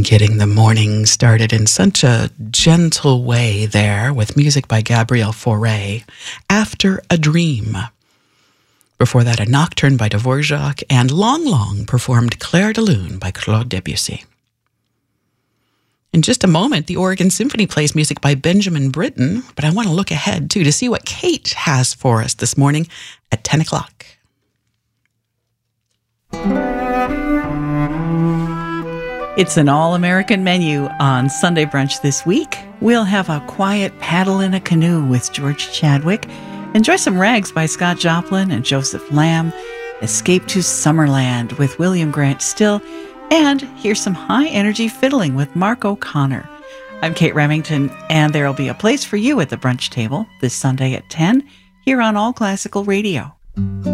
Getting the morning started in such a gentle way there with music by Gabriel Fauré, After a Dream. Before that, a Nocturne by Dvorak, and Long Long performed Clair de Lune by Claude Debussy. In just a moment, the Oregon Symphony plays music by Benjamin Britten, but I want to look ahead, too, to see what Kate has for us this morning at 10 o'clock. It's an all-American menu on Sunday Brunch this week. We'll have a quiet paddle in a canoe with George Chadwick, enjoy some rags by Scott Joplin and Joseph Lamb, escape to Summerland with William Grant Still, and hear some high-energy fiddling with Mark O'Connor. I'm Kate Remington, and there'll be a place for you at the brunch table this Sunday at 10 here on All Classical Radio.